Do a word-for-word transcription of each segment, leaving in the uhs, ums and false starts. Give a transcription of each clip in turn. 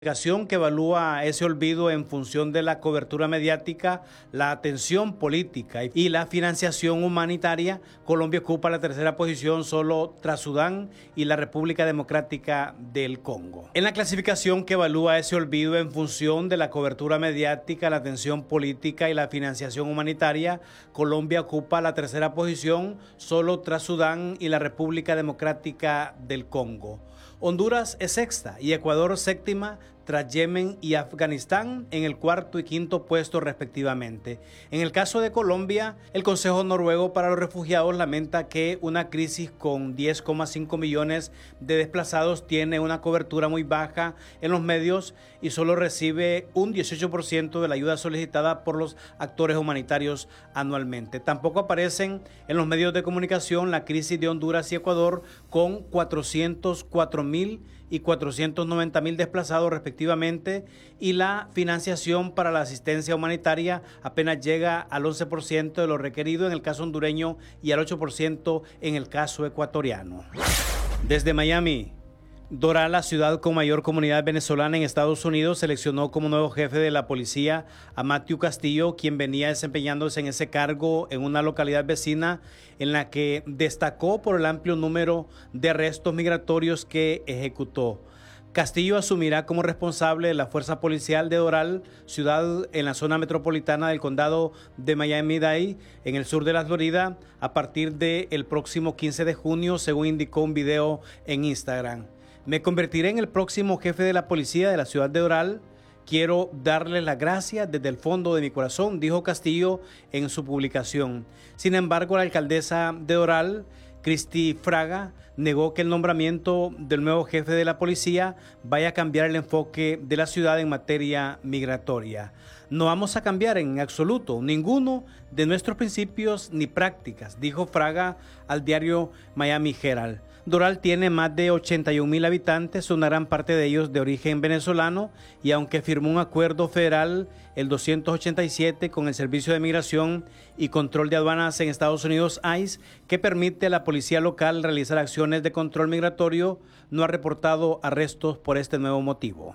Investigación que evalúa ese olvido en función de la cobertura mediática, la atención política y la financiación humanitaria. Colombia ocupa la tercera posición solo tras Sudán y la República Democrática del Congo. En la clasificación que evalúa ese olvido en función de la cobertura mediática, la atención política y la financiación humanitaria, Colombia ocupa la tercera posición solo tras Sudán y la República Democrática del Congo. Honduras es sexta y Ecuador séptima, tras Yemen y Afganistán en el cuarto y quinto puesto respectivamente. En el caso de Colombia, el Consejo Noruego para los Refugiados lamenta que una crisis con diez coma cinco millones de desplazados tiene una cobertura muy baja en los medios y solo recibe un dieciocho por ciento de la ayuda solicitada por los actores humanitarios anualmente. Tampoco aparecen en los medios de comunicación la crisis de Honduras y Ecuador con cuatrocientos cuatro mil y cuatrocientos noventa mil desplazados respectivamente, y la financiación para la asistencia humanitaria apenas llega al once por ciento de lo requerido en el caso hondureño y al ocho por ciento en el caso ecuatoriano. Desde Miami, Doral, la ciudad con mayor comunidad venezolana en Estados Unidos, seleccionó como nuevo jefe de la policía a Matthew Castillo, quien venía desempeñándose en ese cargo en una localidad vecina en la que destacó por el amplio número de arrestos migratorios que ejecutó. Castillo asumirá como responsable de la Fuerza Policial de Doral, ciudad en la zona metropolitana del condado de Miami-Dade, en el sur de la Florida, a partir del próximo quince de junio, según indicó un video en Instagram. Me convertiré en el próximo jefe de la policía de la ciudad de Doral. Quiero darles las gracias desde el fondo de mi corazón, dijo Castillo en su publicación. Sin embargo, la alcaldesa de Doral, Christy Fraga, negó que el nombramiento del nuevo jefe de la policía vaya a cambiar el enfoque de la ciudad en materia migratoria. No vamos a cambiar en absoluto ninguno de nuestros principios ni prácticas, dijo Fraga al diario Miami Herald. Doral tiene más de ochenta y un mil habitantes, una gran parte de ellos de origen venezolano, y aunque firmó un acuerdo federal, el doscientos ochenta y siete, con el Servicio de Migración y Control de Aduanas en Estados Unidos, ICE, que permite a la policía local realizar acciones de control migratorio, no ha reportado arrestos por este nuevo motivo.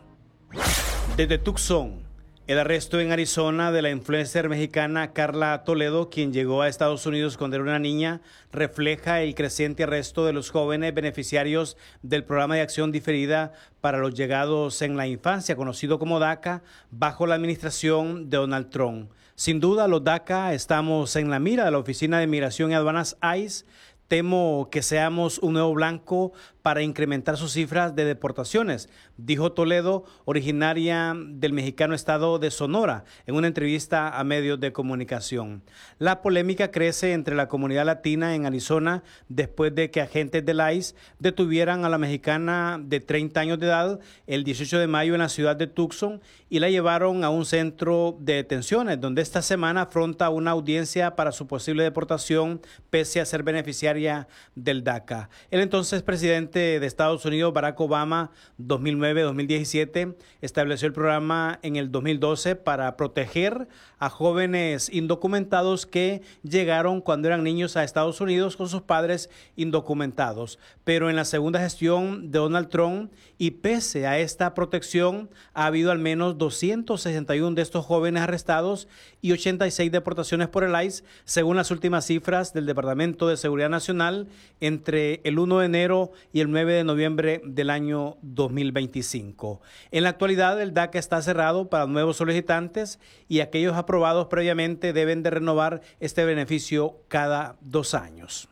Desde Tucson, el arresto en Arizona de la influencer mexicana Carla Toledo, quien llegó a Estados Unidos cuando era una niña, refleja el creciente arresto de los jóvenes beneficiarios del Programa de Acción Diferida para los Llegados en la Infancia, conocido como DACA, bajo la administración de Donald Trump. Sin duda, los DACA estamos en la mira de la Oficina de Migración y Aduanas ICE. Temo que seamos un nuevo blanco para incrementar sus cifras de deportaciones, dijo Toledo, originaria del mexicano estado de Sonora, en una entrevista a medios de comunicación. La polémica crece entre la comunidad latina en Arizona después de que agentes del ICE detuvieran a la mexicana de treinta años de edad el dieciocho de mayo en la ciudad de Tucson y la llevaron a un centro de detenciones, donde esta semana afronta una audiencia para su posible deportación pese a ser beneficiaria del DACA. El entonces presidente de Estados Unidos, Barack Obama, dos mil nueve a dos mil diecisiete, estableció el programa en el dos mil doce para proteger a jóvenes indocumentados que llegaron cuando eran niños a Estados Unidos con sus padres indocumentados. Pero en la segunda gestión de Donald Trump, y pese a esta protección, ha habido al menos doscientos sesenta y uno de estos jóvenes arrestados y ochenta y seis deportaciones por el ICE, según las últimas cifras del Departamento de Seguridad Nacional entre el primero de enero y el nueve de noviembre del año dos mil veinticinco. En la actualidad, el DACA está cerrado para nuevos solicitantes y aquellos aprobados previamente deben de renovar este beneficio cada dos años.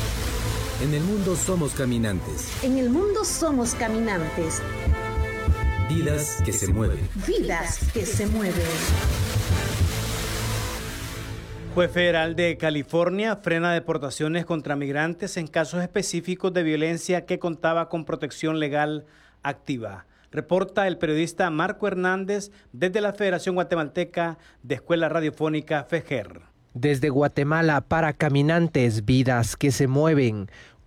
En el mundo somos caminantes. En el mundo somos caminantes. Vidas que se mueven. Vidas que se mueven. Juez federal de California frena deportaciones contra migrantes en casos específicos de violencia que contaba con protección legal activa. Reporta el periodista Marco Hernández desde la Federación Guatemalteca de Escuela Radiofónica FEGER. Desde Guatemala para Caminantes, Vidas que se mueven.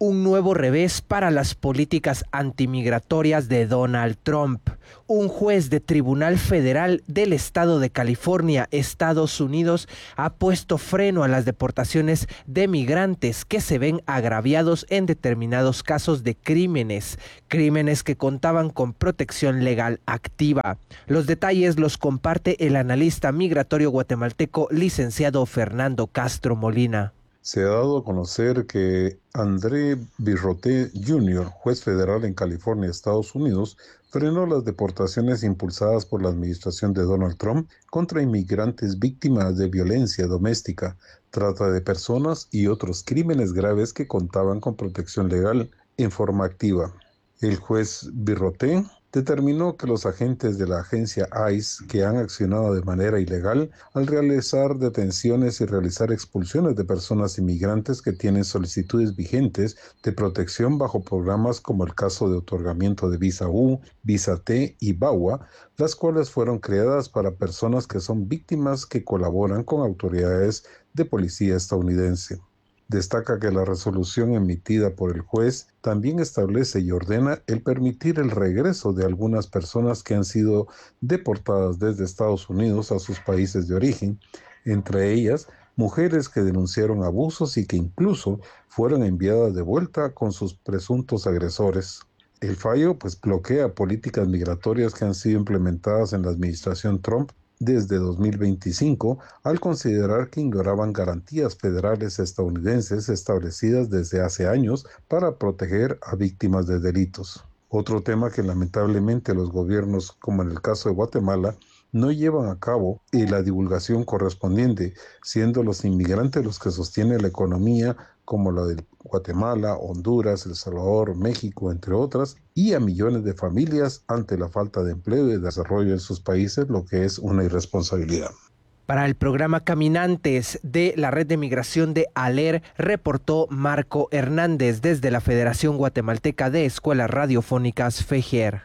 Un nuevo revés para las políticas antimigratorias de Donald Trump. Un juez de Tribunal Federal del Estado de California, Estados Unidos, ha puesto freno a las deportaciones de migrantes que se ven agraviados en determinados casos de crímenes, crímenes que contaban con protección legal activa. Los detalles los comparte el analista migratorio guatemalteco licenciado Fernando Castro Molina. Se ha dado a conocer que André Birroté junior, juez federal en California, Estados Unidos, frenó las deportaciones impulsadas por la administración de Donald Trump contra inmigrantes víctimas de violencia doméstica, trata de personas y otros crímenes graves que contaban con protección legal en forma activa. El juez Birroté determinó que los agentes de la agencia I C E, que han accionado de manera ilegal al realizar detenciones y realizar expulsiones de personas inmigrantes que tienen solicitudes vigentes de protección bajo programas como el caso de otorgamiento de visa U, visa T y B A W A, las cuales fueron creadas para personas que son víctimas que colaboran con autoridades de policía estadounidense. Destaca que la resolución emitida por el juez también establece y ordena el permitir el regreso de algunas personas que han sido deportadas desde Estados Unidos a sus países de origen, entre ellas mujeres que denunciaron abusos y que incluso fueron enviadas de vuelta con sus presuntos agresores. El fallo pues bloquea políticas migratorias que han sido implementadas en la administración Trump desde dos mil veinticinco, al considerar que ignoraban garantías federales estadounidenses establecidas desde hace años para proteger a víctimas de delitos. Otro tema que lamentablemente los gobiernos, como en el caso de Guatemala, no llevan a cabo y la divulgación correspondiente, siendo los inmigrantes los que sostienen la economía, como la de Guatemala, Honduras, El Salvador, México, entre otras, y a millones de familias ante la falta de empleo y de desarrollo en sus países, lo que es una irresponsabilidad. Para el programa Caminantes de la Red de Migración de ALER, reportó Marco Hernández desde la Federación Guatemalteca de Escuelas Radiofónicas FEGER.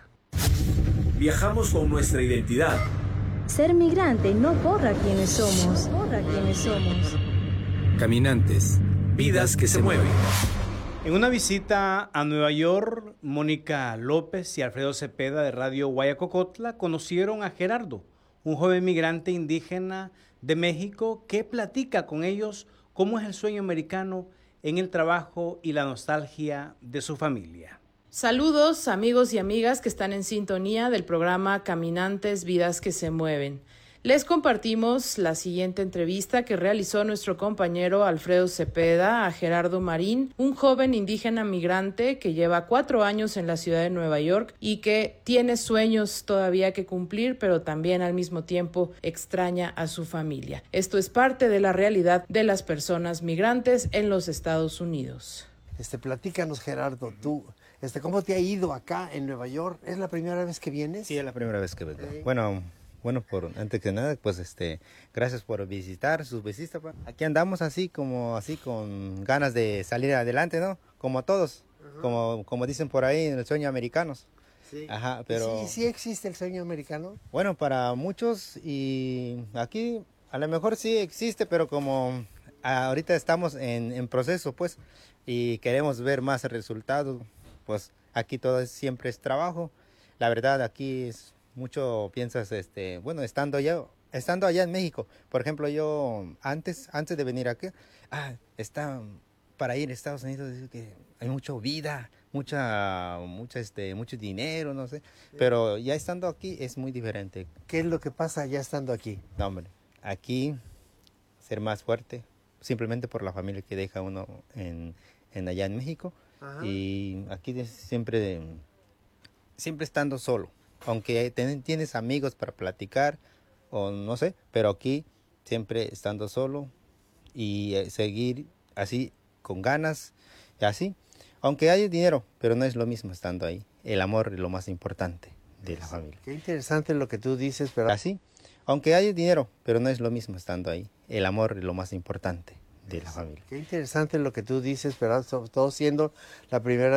Viajamos con nuestra identidad. Ser migrante no borra quienes somos, borra quienes somos. Caminantes, vidas que se mueven. En una visita a Nueva York, Mónica López y Alfredo Cepeda de Radio Guayacocotla conocieron a Gerardo, un joven migrante indígena de México que platica con ellos cómo es el sueño americano en el trabajo y la nostalgia de su familia. Saludos amigos y amigas que están en sintonía del programa Caminantes, Vidas que se Mueven. Les compartimos la siguiente entrevista que realizó nuestro compañero Alfredo Cepeda a Gerardo Marín, un joven indígena migrante que lleva cuatro años en la ciudad de Nueva York y que tiene sueños todavía que cumplir, pero también al mismo tiempo extraña a su familia. Esto es parte de la realidad de las personas migrantes en los Estados Unidos. Este, platícanos, Gerardo, tú, este, ¿cómo te ha ido acá en Nueva York? ¿Es la primera vez que vienes? Sí, es la primera vez que vengo. Sí. Bueno, bueno, por antes que nada, pues, este, gracias por visitar, sus visitas. Aquí andamos así, como, así, con ganas de salir adelante, ¿no? Como todos, uh-huh. como, como dicen por ahí, en el sueño americanos. Sí. Ajá, pero. ¿Sí, sí existe el sueño americano? Bueno, para muchos y aquí a lo mejor sí existe, pero como ahorita estamos en, en proceso, pues, y queremos ver más resultados, pues aquí todo es, siempre es trabajo. La verdad, aquí es mucho, piensas, este, bueno, estando allá, estando allá en México, por ejemplo, yo antes, antes de venir aquí, ah, está, para ir a Estados Unidos, dice que hay mucha vida, mucha, mucha, este, mucho dinero, no sé, pero ya estando aquí es muy diferente. ¿Qué es lo que pasa ya estando aquí? No, hombre, aquí ser más fuerte, simplemente por la familia que deja uno en, en allá en México. Ajá. Y aquí siempre, siempre estando solo, aunque ten, tienes amigos para platicar o no sé, pero aquí siempre estando solo y eh, seguir así con ganas y así, aunque hay dinero, pero no es lo mismo estando ahí. El amor es lo más importante de la familia. Qué interesante lo que tú dices, pero así, aunque hay dinero, pero no es lo mismo estando ahí. El amor es lo más importante de la familia. Qué interesante lo que tú dices, pero todo siendo la primera